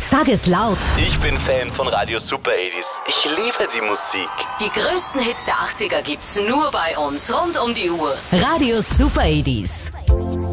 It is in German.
Sag es laut. Ich bin Fan von Radio Super 80s. Ich liebe die Musik. Die größten Hits der 80er gibt's nur bei uns, rund um die Uhr. Radio Super 80s.